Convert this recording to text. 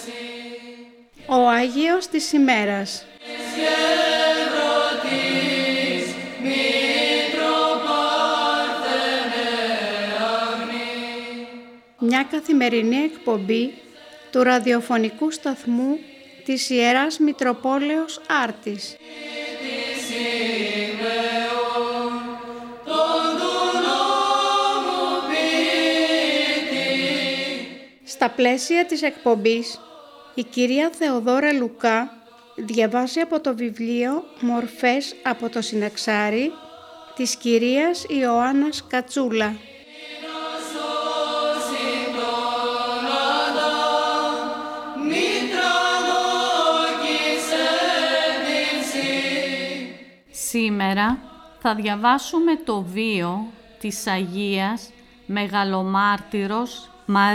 Ο Άγιος της ημέρας. Μια καθημερινή εκπομπή του ραδιοφωνικού σταθμού της Ιεράς Μητροπόλεως Άρτης. Στα πλαίσια της εκπομπής, η κυρία Θεοδώρα Λουκά διαβάζει από το βιβλίο «Μορφές από το Συναξάρι» της κυρίας Ιωάννας Κατσούλα. Σήμερα θα διαβάσουμε το βίο της Αγίας Μεγαλομάρτυρος Μαρίας.